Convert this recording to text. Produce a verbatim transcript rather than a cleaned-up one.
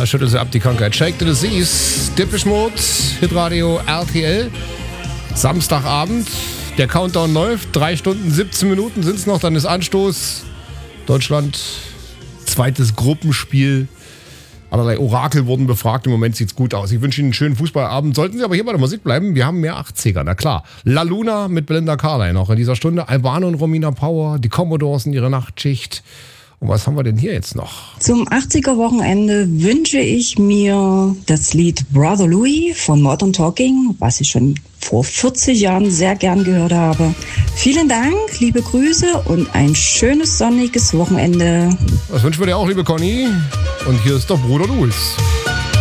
Da schüttelt sie ab die Krankheit. Shake the Disease, Depeche Mode, Hitradio R T L. Samstagabend, der Countdown läuft. Drei Stunden, siebzehn Minuten sind es noch, dann ist Anstoß. Deutschland, zweites Gruppenspiel. Allerlei Orakel wurden befragt. Im Moment sieht's gut aus. Ich wünsche Ihnen einen schönen Fußballabend. Sollten Sie aber hier bei der Musik bleiben, wir haben mehr achtziger, na klar. La Luna mit Belinda Carlisle noch in dieser Stunde. Albano und Romina Power, die Commodores in ihrer Nachtschicht. Und was haben wir denn hier jetzt noch? Zum achtziger-Wochenende wünsche ich mir das Lied Brother Louie von Modern Talking, was ich schon vor vierzig Jahren sehr gern gehört habe. Vielen Dank, liebe Grüße und ein schönes sonniges Wochenende. Das wünschen wir dir auch, liebe Conny. Und hier ist der Bruder Louis.